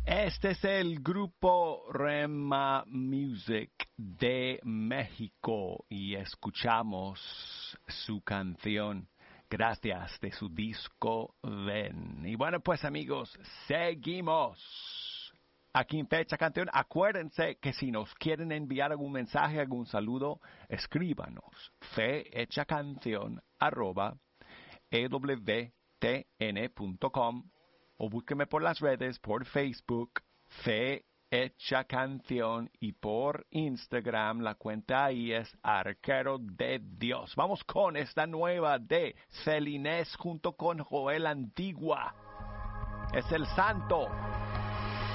Este es el grupo Rema Music de México y escuchamos su canción Gracias de su disco Ven. Y bueno, pues amigos, seguimos aquí en Fecha Canción. Acuérdense que si nos quieren enviar algún mensaje, algún saludo, escríbanos fehechacanción@ewtn.com o búsqueme por las redes, por Facebook, Fe Hecha Canción, y por Instagram, la cuenta ahí es Arquero de Dios. Vamos con esta nueva de Celines junto con Joel Antigua. Es el santo.